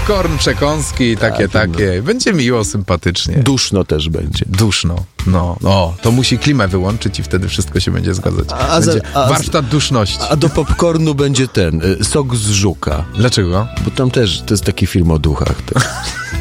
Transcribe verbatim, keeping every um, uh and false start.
Popcorn, przekąski, takie, Tak, no. takie. Będzie miło, sympatycznie. Duszno też będzie. Duszno. No, o, to musi klimę wyłączyć i wtedy wszystko się będzie zgadzać. A za- Będzie a- warsztat duszności. A do popcornu będzie ten, y, sok z żuka. Dlaczego? Bo tam też, to jest taki film o duchach. Tak.